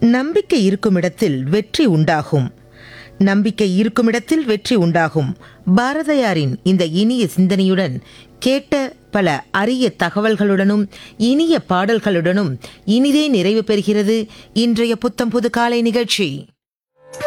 நம்பிக்கை இருக்கும் இடத்தில் வெற்றி உண்டாகும். நம்பிக்கை இருக்கும் இடத்தில் வெற்றி உண்டாகும். பாரதியாரின் இந்த இனிய சிந்தனையுடன் கேட்ட பல அரிய தகவல்களுடனும் இனிய பாடல்களுடனும் இனிதே நிறைவு பெறுகிறது இன்றைய புத்தம் புது காலை நிகழ்ச்சி.